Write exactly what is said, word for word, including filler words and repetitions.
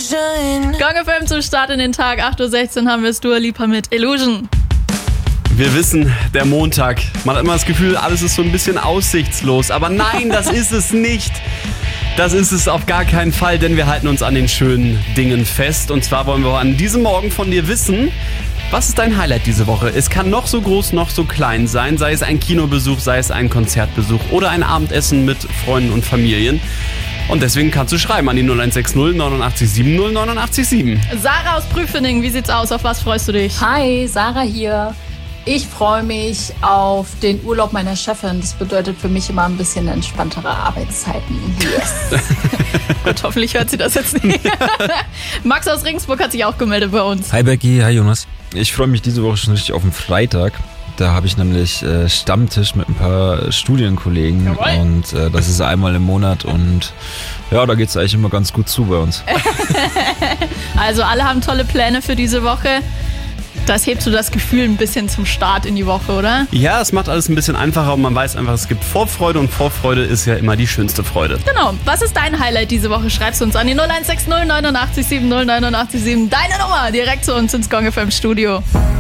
Gong F M zum Start in den Tag. acht Uhr sechzehn haben wir es Dua Lipa mit Illusion. Wir wissen, der Montag, man hat immer das Gefühl, alles ist so ein bisschen aussichtslos. Aber nein, das ist es nicht. Das ist es auf gar keinen Fall, denn wir halten uns an den schönen Dingen fest. Und zwar wollen wir an diesem Morgen von dir wissen, was ist dein Highlight diese Woche? Es kann noch so groß, noch so klein sein, sei es ein Kinobesuch, sei es ein Konzertbesuch oder ein Abendessen mit Freunden und Familien. Und deswegen kannst du schreiben an die null eins sechs null neunundachtzig sieben null neunundachtzig sieben. Sarah aus Prüfening, wie sieht's aus? Auf was freust du dich? Hi, Sarah hier. Ich freue mich auf den Urlaub meiner Chefin. Das bedeutet für mich immer ein bisschen entspanntere Arbeitszeiten. Yes. Gut, hoffentlich hört sie das jetzt nicht. Max aus Regensburg hat sich auch gemeldet bei uns. Hi Becky, hi Jonas. Ich freue mich diese Woche schon richtig auf den Freitag. Da habe ich nämlich äh, Stammtisch mit ein paar Studienkollegen. Jawohl. Und äh, das ist einmal im Monat und ja, da geht es eigentlich immer ganz gut zu bei uns. Also alle haben tolle Pläne für diese Woche. Das hebt so das Gefühl ein bisschen zum Start in die Woche, oder? Ja, es macht alles ein bisschen einfacher und man weiß einfach, es gibt Vorfreude und Vorfreude ist ja immer die schönste Freude. Genau. Was ist dein Highlight diese Woche? Schreibst du uns an die null eins sechs null neunundachtzig sieben null neunundachtzig sieben. Deine Nummer direkt zu uns ins Gong F M Studio.